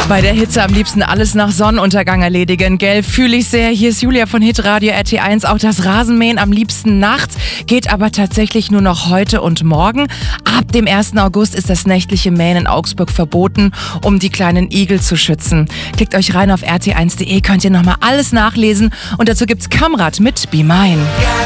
Bei der Hitze am liebsten alles nach Sonnenuntergang erledigen, gell? Fühle ich sehr. Hier ist Julia von Hitradio RT1. Auch das Rasenmähen am liebsten nachts, geht aber tatsächlich nur noch heute und morgen. Ab dem 1. August ist das nächtliche Mähen in Augsburg verboten, um die kleinen Igel zu schützen. Klickt euch rein auf rt1.de, könnt ihr nochmal alles nachlesen. Und dazu gibt's Kamrat mit Be Mine.